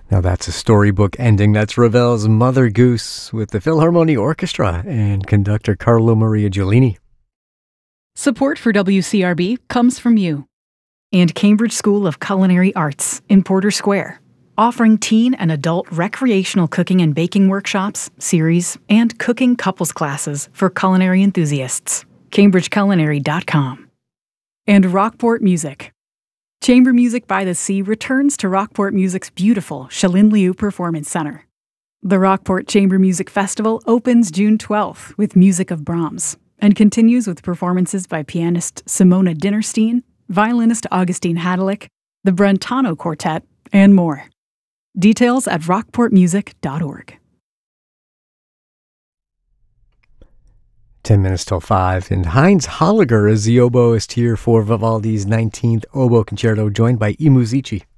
Now that's a storybook ending. That's Ravel's Mother Goose with the Philharmonia Orchestra and conductor Carlo Maria Giulini. Support for WCRB comes from you and Cambridge School of Culinary Arts in Porter Square, offering teen and adult recreational cooking and baking workshops, series, and cooking couples classes for culinary enthusiasts. CambridgeCulinary.com. And Rockport Music. Chamber Music by the Sea returns to Rockport Music's beautiful Shalin Liu Performance Center. The Rockport Chamber Music Festival opens June 12th with music of Brahms and continues with performances by pianist Simona Dinnerstein, violinist Augustine Hadalick, the Brentano Quartet, and more. Details at rockportmusic.org. 10 minutes till 5, and Heinz Holliger is the oboist here for Vivaldi's 19th Oboe Concerto, joined by I Musici.